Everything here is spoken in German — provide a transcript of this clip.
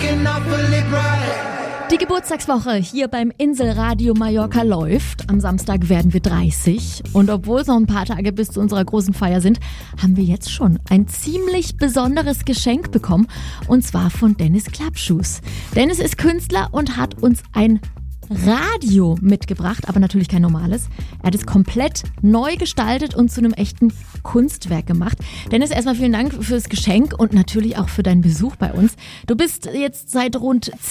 Die Geburtstagswoche hier beim Inselradio Mallorca läuft. Am Samstag werden wir 30. Und obwohl es noch ein paar Tage bis zu unserer großen Feier sind, haben wir jetzt schon ein ziemlich besonderes Geschenk bekommen. Und zwar von Dennis Klappschuss. Dennis ist Künstler und hat uns ein Radio mitgebracht, aber natürlich kein normales. Er hat es komplett neu gestaltet und zu einem echten Kunstwerk gemacht. Dennis, erstmal vielen Dank fürs Geschenk und natürlich auch für deinen Besuch bei uns. Du bist jetzt seit rund